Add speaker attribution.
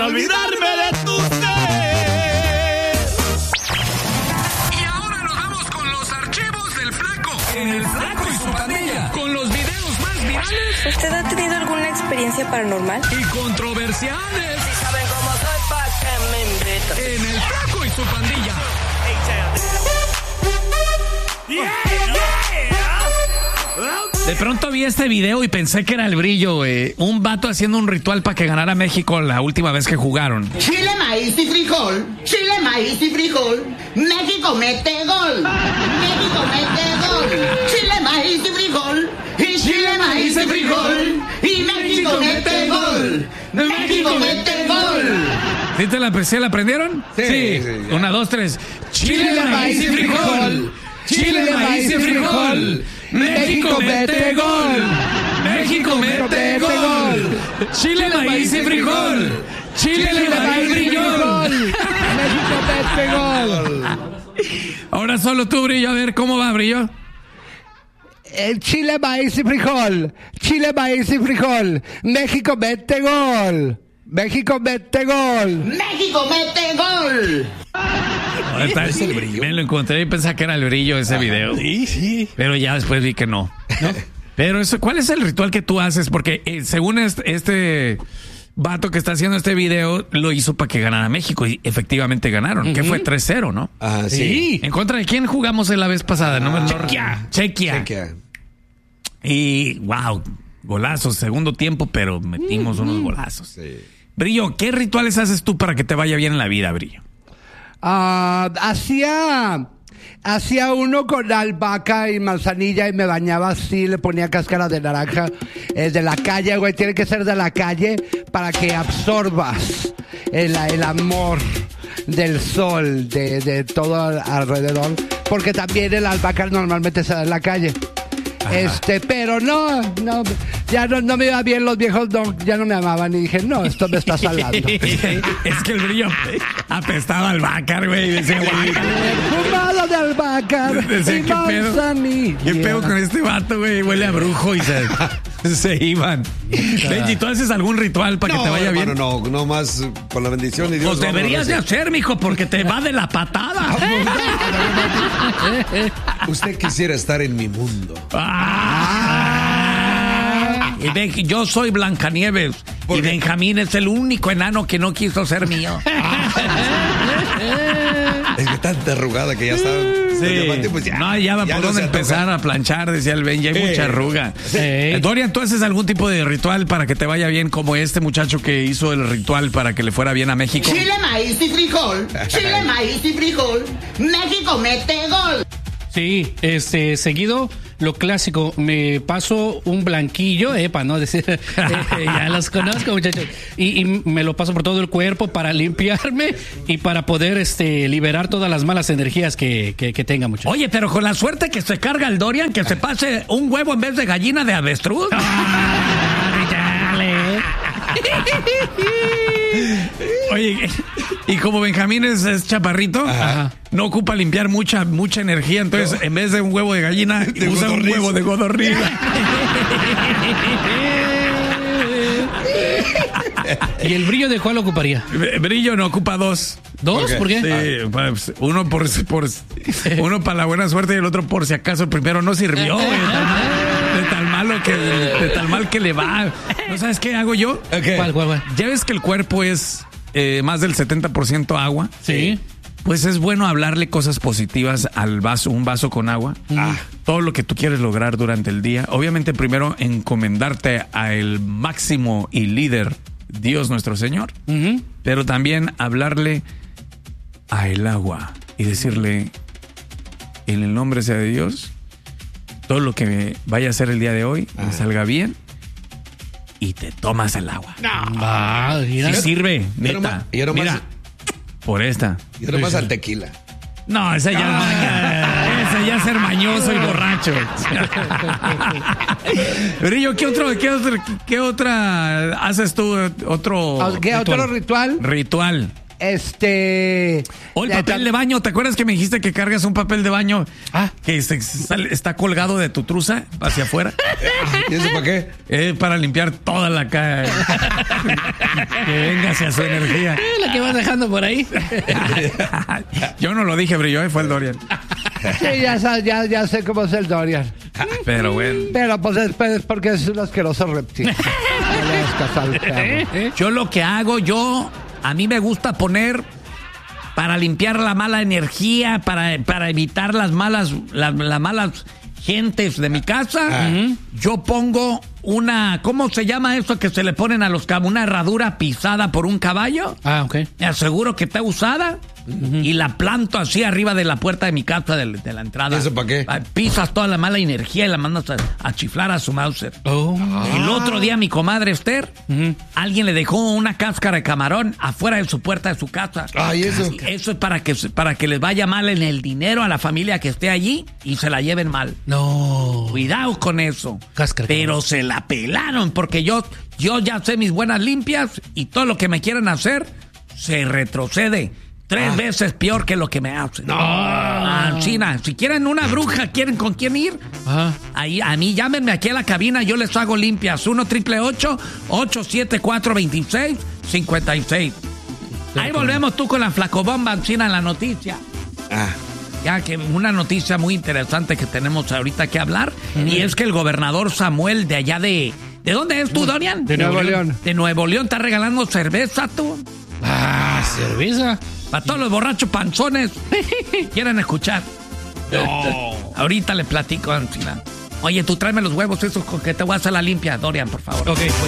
Speaker 1: para olvidarme de tu ser.
Speaker 2: Y ahora nos vamos con los archivos del Flaco. En el Flaco y su pandilla. Con los videos más virales.
Speaker 3: ¿Usted ha tenido alguna experiencia paranormal?
Speaker 2: Y controversiales.
Speaker 3: Si saben cómo soy, ¿pa' qué me invitan?
Speaker 2: En el Flaco y su pandilla.
Speaker 4: De pronto vi este video y pensé que era el Brillo, güey. Un vato haciendo un ritual para que ganara México la última vez que jugaron.
Speaker 5: Chile, maíz y frijol. Chile, maíz y frijol. México mete gol. México mete gol. Chile, maíz y frijol. Y Chile, maíz y frijol. Y México mete gol. México mete gol.
Speaker 4: ¿Sí te la aprendieron? Sí. 1, 2, 3. Chile, maíz y frijol. Chile, maíz y frijol. México mete gol. México mete gol. Chile, maíz y frijol. Chile, maíz y frijol.
Speaker 6: México mete gol.
Speaker 4: Ahora solo tú, Brillo. A ver, ¿cómo va, Brillo?
Speaker 6: Chile, maíz y frijol. Chile, maíz y frijol. México mete gol. México mete gol.
Speaker 5: México mete gol.
Speaker 4: Es el Brillo. Me lo encontré y pensaba que era el Brillo ese video.
Speaker 1: Sí.
Speaker 4: Pero ya después vi que no. Pero eso, ¿cuál es el ritual que tú haces? Porque según este vato que está haciendo este video, lo hizo para que ganara México y efectivamente ganaron. Que fue 3-0, ¿no?
Speaker 1: Ah, sí.
Speaker 4: ¿En contra de quién jugamos la vez pasada? Chequia. Y wow, golazos, segundo tiempo, pero metimos unos golazos.
Speaker 1: Sí.
Speaker 4: Brillo, ¿qué rituales haces tú para que te vaya bien en la vida, Brillo?
Speaker 6: Hacía uno con albahaca y manzanilla y me bañaba así, le ponía cáscara de naranja. De la calle, güey, tiene que ser de la calle para que absorbas el amor del sol, de todo alrededor. Porque también el albahaca normalmente se da en la calle. Pero no, ya no me iba bien, los viejos ya no me amaban y dije, no, esto me está salando.
Speaker 4: Es que el Brillo apestaba al bácar, güey. Decía,
Speaker 6: fumado de albahaca y manzanilla.
Speaker 4: ¿Qué pedo con este vato, güey? Huele a brujo y se iban. Benji, ¿tú haces algún ritual para que te vaya bien?
Speaker 1: No más con la bendición de Dios.
Speaker 4: Pues deberías de hacer, mijo, porque te va de la patada.
Speaker 1: Usted quisiera estar en mi mundo.
Speaker 4: Y yo soy Blancanieves y Benjamín es el único enano que no quiso ser mío.
Speaker 1: Es que tanta arrugada que ya está.
Speaker 4: Sí.
Speaker 1: Pues ya,
Speaker 4: no, ya va por dónde empezar a planchar, decía el Benji. Hay mucha arruga. Dorian, ¿tú haces algún tipo de ritual para que te vaya bien como este muchacho que hizo el ritual para que le fuera bien a México?
Speaker 5: Chile, maíz y frijol. Chile, maíz y frijol. México mete gol.
Speaker 7: Sí, seguido lo clásico, me paso un blanquillo, para no decir, ya los conozco, muchachos, y me lo paso por todo el cuerpo para limpiarme y para poder liberar todas las malas energías que tenga, muchachos.
Speaker 4: Oye, pero con la suerte que se carga el Dorian, que se pase un huevo en vez de gallina de avestruz. Oye, y como Benjamín es chaparrito, no ocupa limpiar mucha energía, entonces en vez de un huevo de gallina, usa un huevo de codorniz.
Speaker 7: ¿Y el Brillo de cuál ocuparía?
Speaker 4: Brillo no ocupa 2.
Speaker 7: ¿Dos? ¿Por qué?
Speaker 4: Sí, pues, uno uno para la buena suerte y el otro por si acaso el primero no sirvió. De tal mal que le va. ¿No sabes qué hago yo?
Speaker 7: ¿Cuál?
Speaker 4: Ya ves que el cuerpo es más del 70% agua.
Speaker 7: Sí.
Speaker 4: Pues es bueno hablarle cosas positivas al vaso, un vaso con agua. Todo lo que tú quieres lograr durante el día. Obviamente primero encomendarte al máximo y líder Dios nuestro Señor. Pero también hablarle a el agua y decirle en el nombre sea de Dios, todo lo que vaya a hacer el día de hoy me salga bien y te tomas el agua. Sí sirve, neta. Mira, por esta.
Speaker 1: Yo nomás al tequila.
Speaker 4: No, esa ya es ser mañoso y borracho. Brillo, ¿qué otra haces tú? ¿Otro
Speaker 6: ritual?
Speaker 4: Ritual. O el papel de baño, ¿te acuerdas que me dijiste que cargas un papel de baño que está colgado de tu truza hacia afuera?
Speaker 8: ¿Y eso para qué?
Speaker 4: Para limpiar toda la cara. Que venga hacia su energía.
Speaker 7: La que vas dejando por ahí.
Speaker 4: Yo no lo dije, pero yo fue el Dorian.
Speaker 6: Sí, ya sé cómo es el Dorian.
Speaker 4: Pero bueno.
Speaker 6: Pero pues es porque es un asqueroso reptil. No le hagas caso al perro.
Speaker 4: Yo lo que hago, a mí me gusta poner para limpiar la mala energía, para evitar las malas gentes de mi casa. Yo pongo ¿cómo se llama eso que se le ponen a los caballos? Una herradura pisada por un caballo.
Speaker 7: Ok.
Speaker 4: Me aseguro que está usada. Y la planto así arriba de la puerta de mi casa, de la entrada.
Speaker 8: ¿Y eso para qué?
Speaker 4: Pisas toda la mala energía y la mandas a chiflar a su Mauser. El otro día mi comadre Esther, alguien le dejó una cáscara de camarón afuera de su puerta de su casa.
Speaker 8: ¿Y eso?
Speaker 4: Eso es para que les vaya mal en el dinero a la familia que esté allí y se la lleven mal.
Speaker 7: No.
Speaker 4: Cuidado con eso.
Speaker 7: Cáscara.
Speaker 4: Pero se la pelaron porque yo ya sé mis buenas limpias y todo lo que me quieran hacer se retrocede. 3 veces peor que lo que me hacen. China, si quieren una bruja, ¿quieren con quién ir? Ahí, a mí llámenme aquí a la cabina, yo les hago limpias. 1-888-874-2656. Ahí volvemos tú con la flacobomba, China, en la noticia. Ya que una noticia muy interesante que tenemos ahorita que hablar, y es que el gobernador Samuel de allá ¿de dónde es tú, Dorian?
Speaker 6: De Nuevo León.
Speaker 4: De Nuevo León, ¿está regalando cerveza tú?
Speaker 7: ¿Cerveza?
Speaker 4: Para todos los borrachos panzones quieren escuchar. Ahorita le platico, Ancina. Oye, tú tráeme los huevos esos con que te voy a hacer la limpia, Dorian, por favor.
Speaker 7: Ok.